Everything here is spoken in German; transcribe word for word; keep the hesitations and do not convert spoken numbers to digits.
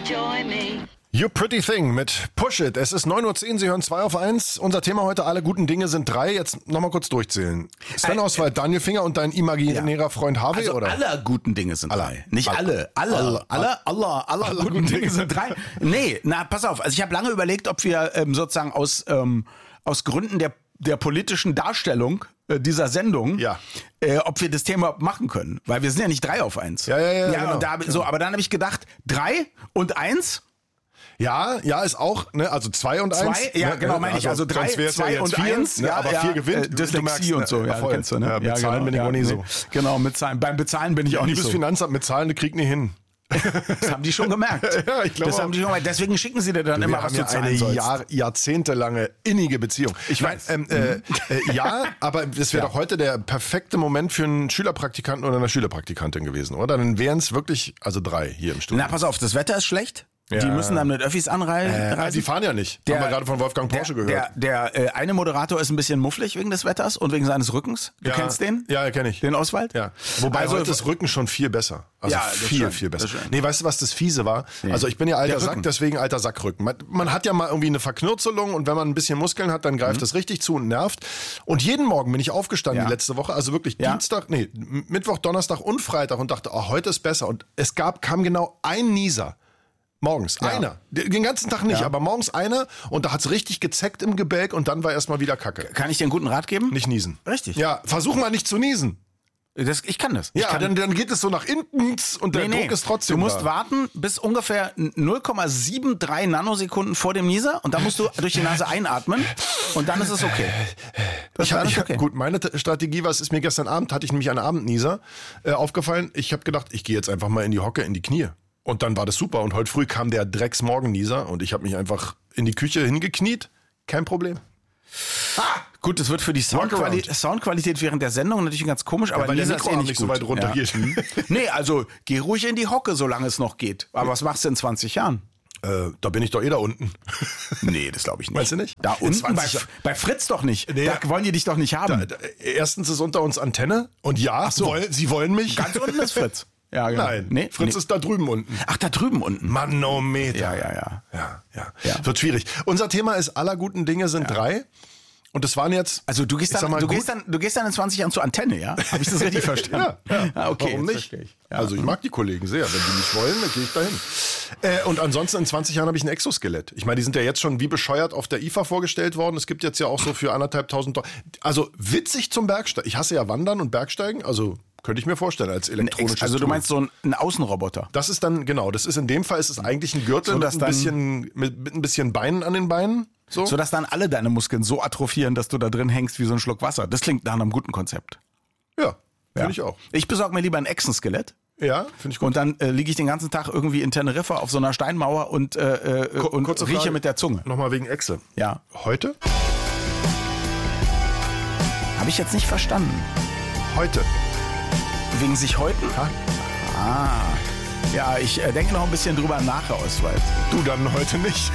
join me. You Pretty Thing mit Push It. Es ist neun Uhr zehn, Sie hören zwei auf eins. Unser Thema heute, alle guten Dinge sind drei. Jetzt nochmal kurz durchzählen. Sven Oswald, Daniel Finger und dein imaginärer ja. Freund Harvey, also oder? Alle guten Dinge sind alle. drei. Nicht alle. Alle. Alle. Alle. Alle. Alle, alle guten Dinge sind drei. Nee, na, pass auf. Also ich habe lange überlegt, ob wir ähm, sozusagen aus, ähm, aus Gründen der, der politischen Darstellung äh, dieser Sendung, ja. äh, ob wir das Thema machen können. Weil wir sind ja nicht drei auf eins. Ja, ja, ja. ja genau. und da, so, aber dann habe ich gedacht, drei und eins. Ja, ja, ist auch, ne, also zwei und eins. Zwei, ja, ne, genau, meine ich. Also drei, zwei ja und vier, eins. Ne, Ja, aber ja, vier gewinnt. Äh, Dyslexie und so, ja, voll. kennst du, ne? Ja, mit ja, Zahlen genau, bin ich ja, auch nie nee. so. Genau, mit Zahlen. Beim Bezahlen bin ich auch nicht Liebes so. Finanzamt mit Zahlen, das kriegt nie hin. Das haben die schon gemerkt. Ja, ich glaube Das haben die schon gemerkt. Deswegen schicken sie dir dann Wir immer, haben was ja du zahlen eine sollst. Jahr, jahrzehntelange innige Beziehung. Ich weiß. Ähm, äh, äh, ja, aber das wäre Ja. doch heute der perfekte Moment für einen Schülerpraktikanten oder eine Schülerpraktikantin gewesen, oder? Dann wären es wirklich, also drei hier im Studio. Na, pass auf, das Wetter ist schlecht. Ja. Die müssen dann mit Öffis anreisen. Äh, die fahren ja nicht. Der- haben wir gerade von Wolfgang Porsche der, gehört. Der, der äh, eine Moderator ist ein bisschen mufflig wegen des Wetters und wegen seines Rückens. Du ja, kennst den? Ja, kenne ich. Den Oswald? Ja. Wobei Also- heute ist Rücken schon viel besser. Also Ja, das viel, stimmt, viel besser. das stimmt. Nee, weißt du, was das Fiese war? Also ich bin ja alter Der Sack, Rücken. deswegen alter Sackrücken. Man, man hat ja mal irgendwie eine Verknürzelung und wenn man ein bisschen Muskeln hat, dann greift das richtig zu und nervt. Und jeden Morgen bin ich aufgestanden Ja. die letzte Woche, also wirklich Ja. Dienstag, nee, Mittwoch, Donnerstag und Freitag und dachte, oh, heute ist besser. Und es gab, kam genau ein Nieser. Morgens, Ja. einer. Den ganzen Tag nicht, Ja. aber morgens einer und da hat's richtig gezeckt im Gebälk und dann war erstmal wieder Kacke. Kann ich dir einen guten Rat geben? Nicht niesen. Richtig. Ja, versuch mal nicht zu niesen. Das, ich kann das. Ich Ja, kann, dann, dann geht es so nach hinten und der Nee, nee. Druck ist trotzdem Du musst da. warten bis ungefähr null Komma drei Nanosekunden vor dem Nieser und dann musst du durch die Nase einatmen und dann ist es okay. Das Ich hab, ist ich hab, okay. Gut, meine T- Strategie war, es ist mir gestern Abend, hatte ich nämlich einen Abendnieser äh, aufgefallen. Ich habe gedacht, ich gehe jetzt einfach mal in die Hocke, in die Knie. Und dann war das super. Und heute früh kam der Drecksmorgennieser und ich habe mich einfach in die Küche hingekniet. Kein Problem. Ah, gut, das wird für die Soundquali- Workaround. Soundqualität während der Sendung natürlich ganz komisch, aber weil der Nieser ist eh Mikroarm nicht nicht so gut. weit runter geht. Mhm. Nee, also geh ruhig in die Hocke, solange es noch geht. Aber was machst du in zwanzig Jahren? Äh, da bin ich doch eh da unten. Nee, das glaube ich nicht. Meinst du nicht? Da In unten bei, zwanzig bei Fritz doch nicht. Nee. Da wollen die dich doch nicht haben. Da, da, erstens ist unter uns Antenne und ja, so. wollen, sie wollen mich. Ganz unten ist Fritz. Ja, genau. Nein, Nee, Fritz nee. ist da drüben unten. Ach, da drüben unten. Manometer. Ja, ja, ja. Ja, ja. Ja. Wird schwierig. Unser Thema ist, aller guten Dinge sind drei. Und das waren jetzt. Also du gehst ich sag dann, mal, du gut- gehst dann, du gehst dann in zwanzig Jahren zur Antenne, ja? Habe ich das richtig verstanden? Ja, ja. Ah, okay. Warum jetzt nicht? verstehe ich. Ja. Also ich mag die Kollegen sehr. Wenn die nicht wollen, dann gehe ich dahin. Äh, und ansonsten in zwanzig Jahren habe ich ein Exoskelett. Ich meine, die sind ja jetzt schon wie bescheuert auf der I F A vorgestellt worden. Es gibt jetzt ja auch so für anderthalbtausend Dollar. Also witzig zum Bergsteigen. Ich hasse ja Wandern und Bergsteigen. Also könnte ich mir vorstellen als Ein elektronisches Ex- also du Tool. meinst so ein, ein Außenroboter? Das ist dann, genau, das ist in dem Fall ist es eigentlich ein Gürtel So, mit, dass ein dann- bisschen, mit, mit ein bisschen Beinen an den Beinen. So. Sodass dann alle deine Muskeln so atrophieren, dass du da drin hängst wie so ein Schluck Wasser. Das klingt nach einem guten Konzept. Ja, finde Ja. ich auch. Ich besorge mir lieber ein Echsenskelett. Ja, finde ich gut. Und dann äh, liege ich den ganzen Tag irgendwie in Teneriffa auf so einer Steinmauer und, äh, äh, Ku- und kurze rieche Frage. mit der Zunge. Nochmal wegen Echse. Ja. Heute? Habe ich jetzt nicht verstanden. Heute. Wegen sich häuten? Ha? Ah. Ja, ich äh, denke noch ein bisschen drüber nach, Herr Oswald. Du dann heute nicht.